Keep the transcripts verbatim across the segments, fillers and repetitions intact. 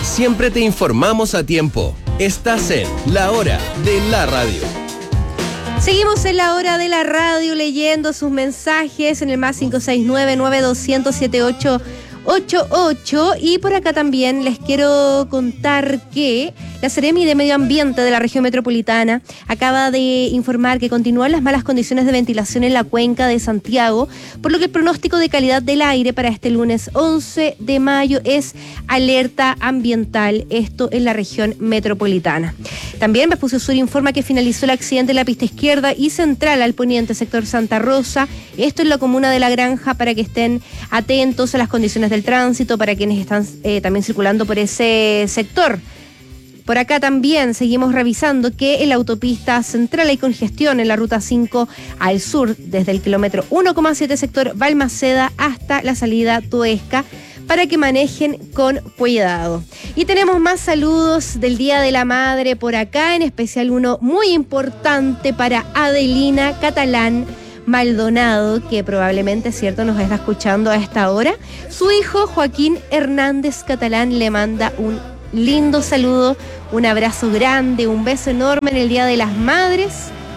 siempre te informamos a tiempo. Estás en La Hora de la Radio. Seguimos en La Hora de la Radio leyendo sus mensajes en el más cinco seis nueve, nueve dos cero cero, siete ocho ocho ocho. Y por acá también les quiero contar que la Seremi de Medio Ambiente de la región metropolitana acaba de informar que continúan las malas condiciones de ventilación en la cuenca de Santiago, por lo que el pronóstico de calidad del aire para este lunes once de mayo es alerta ambiental, esto en la región metropolitana. También Vespucio Sur informa que finalizó el accidente en la pista izquierda y central al poniente sector Santa Rosa, esto en la comuna de La Granja, para que estén atentos a las condiciones del tránsito para quienes están eh, también circulando por ese sector. Por acá también seguimos revisando que en la autopista central hay congestión en la ruta cinco al sur, desde el kilómetro uno coma siete sector Balmaceda hasta la salida Toesca, para que manejen con cuidado. Y tenemos más saludos del Día de la Madre por acá, en especial uno muy importante para Adelina Catalán Maldonado, que probablemente, cierto, nos está escuchando a esta hora. Su hijo Joaquín Hernández Catalán le manda un lindo saludo, un abrazo grande, un beso enorme en el Día de las Madres.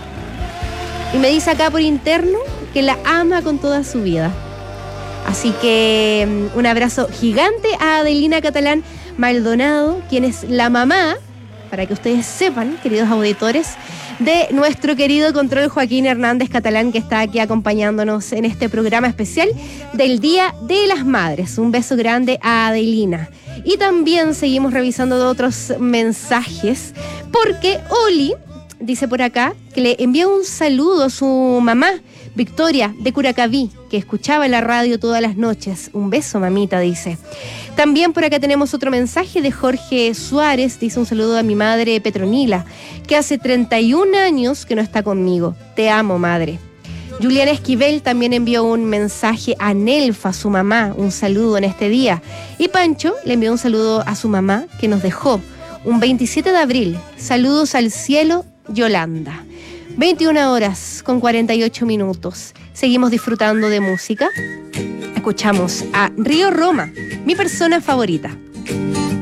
Y me dice acá por interno que la ama con toda su vida. Así que un abrazo gigante a Adelina Catalán Maldonado, quien es la mamá, para que ustedes sepan, queridos auditores, de nuestro querido control Joaquín Hernández Catalán, que está aquí acompañándonos en este programa especial del Día de las Madres. Un beso grande a Adelina. Y también seguimos revisando otros mensajes, porque Oli dice por acá que le envió un saludo a su mamá, Victoria, de Curacaví, que escuchaba la radio todas las noches. Un beso, mamita, dice. También por acá tenemos otro mensaje de Jorge Suárez, dice un saludo a mi madre Petronila, que hace treinta y un años que no está conmigo. Te amo, madre. Juliana Esquivel también envió un mensaje a Nelfa, su mamá, un saludo en este día. Y Pancho le envió un saludo a su mamá, que nos dejó un veintisiete de abril. Saludos al cielo, Yolanda. veintiuna horas con cuarenta y ocho minutos. Seguimos disfrutando de música. Escuchamos a Río Roma, mi persona favorita.